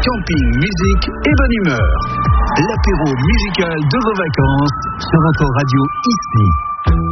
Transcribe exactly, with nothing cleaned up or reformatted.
Camping, musique et bonne humeur. L'apéro musical de vos vacances sur votre radio ici.